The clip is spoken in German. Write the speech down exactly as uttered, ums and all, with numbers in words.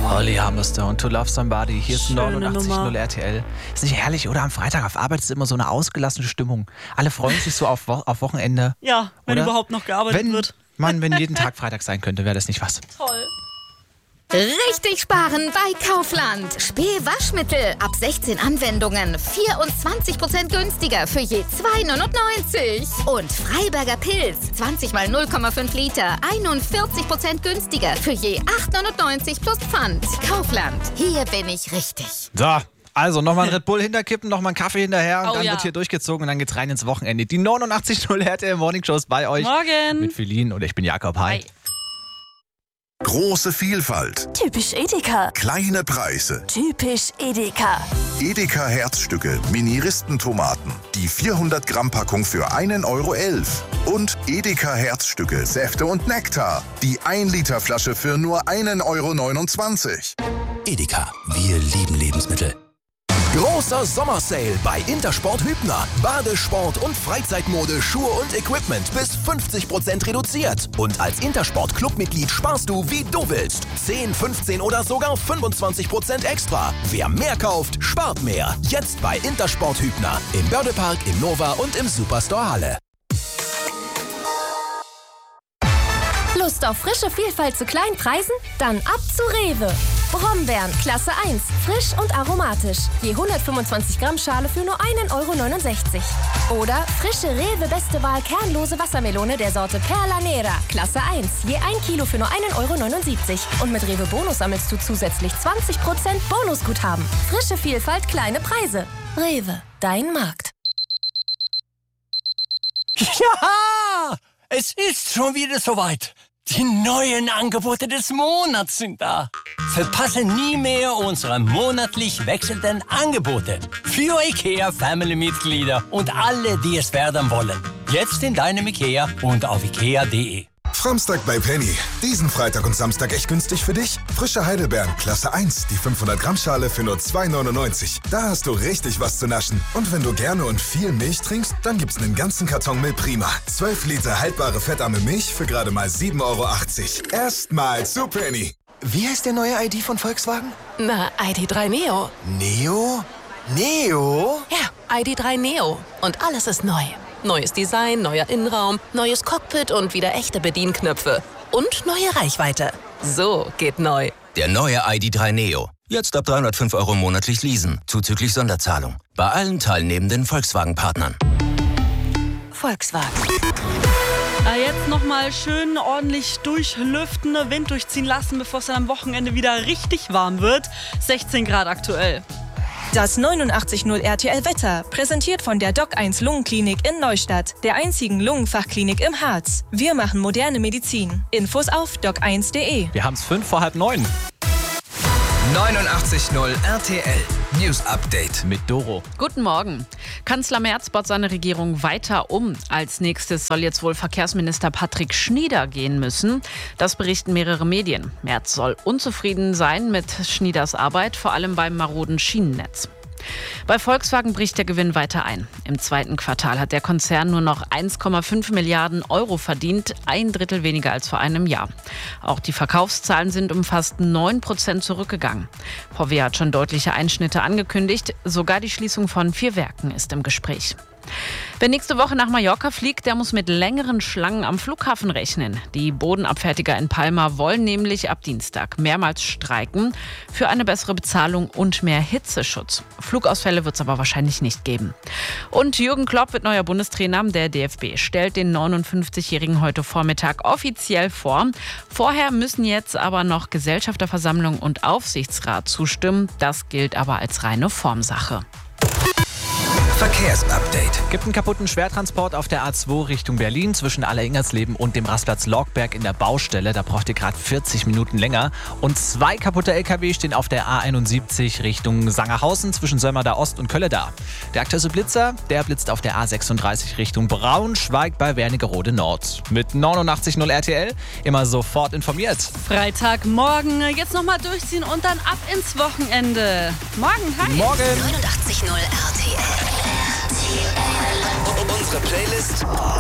Holly Hammerstone und To Love Somebody. Hier ist Schöne neunundachtzig Komma null Nummer. R T L. Ist nicht herrlich, oder? Am Freitag auf Arbeit ist immer so eine ausgelassene Stimmung. Alle freuen sich so auf, Wo- auf Wochenende. Ja, wenn Oder? überhaupt noch gearbeitet Wenn, wird. man, wenn jeden Tag Freitag sein könnte, wäre das nicht was. Toll. Richtig sparen bei Kaufland. Spee-Waschmittel ab sechzehn Anwendungen. vierundzwanzig Prozent günstiger für je zwei neunundneunzig. Und Freiberger Pilz. zwanzig mal null Komma fünf Liter. einundvierzig Prozent günstiger für je acht neunundneunzig plus Pfand. Kaufland. Hier bin ich richtig. So, also nochmal ein Red Bull hinterkippen, nochmal einen Kaffee hinterher und Oh dann ja. wird hier durchgezogen und dann geht's rein ins Wochenende. Die neunundachtzig Komma null R T L Morning Shows bei euch. Morgen. Mit Feline und ich bin Jakob. Hi. Hi. Große Vielfalt, Typisch Edeka. kleine Preise. Typisch Edeka. Edeka Herzstücke, Mini-Ristentomaten. Die vierhundert Gramm Packung für einen Euro elf. Und Edeka Herzstücke, Säfte und Nektar. Die ein Liter Flasche für nur einen Euro neunundzwanzig. Edeka, wir lieben Lebensmittel. Großer Sommersale bei Intersport Hübner. Badesport und Freizeitmode, Schuhe und Equipment bis fünfzig Prozent reduziert. Und als Intersport Clubmitglied sparst du, wie du willst. zehn, fünfzehn oder sogar fünfundzwanzig Prozent extra. Wer mehr kauft, spart mehr. Jetzt bei Intersport Hübner. Im Bördepark, im Nova und im Superstore Halle. Lust auf frische Vielfalt zu kleinen Preisen? Dann ab zu Rewe. Brombeeren, Klasse eins, frisch und aromatisch. Je hundertfünfundzwanzig Gramm Schale für nur einen Euro neunundsechzig. Oder frische Rewe Beste Wahl kernlose Wassermelone der Sorte Perla Nera, Klasse eins. Je ein Kilo für nur einen Euro neunundsiebzig. Und mit Rewe Bonus sammelst du zusätzlich zwanzig Prozent Bonusguthaben. Frische Vielfalt, kleine Preise. Rewe, dein Markt. Ja, es ist schon wieder soweit. Die neuen Angebote des Monats sind da. Verpasse nie mehr unsere monatlich wechselnden Angebote. Für IKEA Family-Mitglieder und alle, die es werden wollen. Jetzt in deinem IKEA und auf ikea punkt de. Samstag bei Penny. Diesen Freitag und Samstag echt günstig für dich. Frische Heidelbeeren, Klasse eins, die fünfhundert Gramm Schale für nur zwei neunundneunzig. Da hast du richtig was zu naschen. Und wenn du gerne und viel Milch trinkst, dann gibt's einen ganzen Karton Milch Prima. zwölf Liter haltbare fettarme Milch für gerade mal sieben Euro achtzig. Erstmal zu Penny. Wie heißt der neue I D von Volkswagen? Na, I D drei Neo. Neo? Neo? Ja, I D drei Neo. Und alles ist neu. Neues Design, neuer Innenraum, neues Cockpit und wieder echte Bedienknöpfe. Und neue Reichweite. So geht neu. Der neue I D drei Neo. Jetzt ab dreihundertfünf Euro monatlich leasen, zuzüglich Sonderzahlung. Bei allen teilnehmenden Volkswagen-Partnern. Volkswagen. Ah, jetzt nochmal schön ordentlich durchlüften, Wind durchziehen lassen, bevor es dann am Wochenende wieder richtig warm wird. sechzehn Grad aktuell. Das neunundachtzig Komma null R T L Wetter, präsentiert von der Doc eins Lungenklinik in Neustadt, der einzigen Lungenfachklinik im Harz. Wir machen moderne Medizin. Infos auf doc eins punkt de. Wir haben's fünf vor halb neun. neunundachtzig Komma null R T L News Update. Mit Doro. Guten Morgen. Kanzler Merz baut seine Regierung weiter um. Als nächstes soll jetzt wohl Verkehrsminister Patrick Schnieder gehen müssen. Das berichten mehrere Medien. Merz soll unzufrieden sein mit Schnieders Arbeit, vor allem beim maroden Schienennetz. Bei Volkswagen bricht der Gewinn weiter ein. Im zweiten Quartal hat der Konzern nur noch eins Komma fünf Milliarden Euro verdient, ein Drittel weniger als vor einem Jahr. Auch die Verkaufszahlen sind um fast neun Prozent zurückgegangen. V W hat schon deutliche Einschnitte angekündigt, sogar die Schließung von vier Werken ist im Gespräch. Wer nächste Woche nach Mallorca fliegt, der muss mit längeren Schlangen am Flughafen rechnen. Die Bodenabfertiger in Palma wollen nämlich ab Dienstag mehrmals streiken für eine bessere Bezahlung und mehr Hitzeschutz. Flugausfälle wird es aber wahrscheinlich nicht geben. Und Jürgen Klopp wird neuer Bundestrainer. Der D F B stellt den neunundfünfzigjährigen heute Vormittag offiziell vor. Vorher müssen jetzt aber noch Gesellschafterversammlung und Aufsichtsrat zustimmen. Das gilt aber als reine Formsache. Verkehrsupdate. Gibt einen kaputten Schwertransport auf der A zwei Richtung Berlin zwischen Aller-Ingersleben und dem Rastplatz Lorgberg in der Baustelle. Da braucht ihr gerade vierzig Minuten länger. Und zwei kaputte L K W stehen auf der A einundsiebzig Richtung Sangerhausen zwischen Sömmerda Ost und Kölleda. Der aktuelle Blitzer, der blitzt auf der A sechsunddreißig Richtung Braunschweig bei Wernigerode Nord. Mit neunundachtzig Komma null R T L immer sofort informiert. Freitagmorgen, jetzt nochmal durchziehen und dann ab ins Wochenende. Morgen, hi. Morgen. neunundachtzig Komma null R T L. Unsere Playlist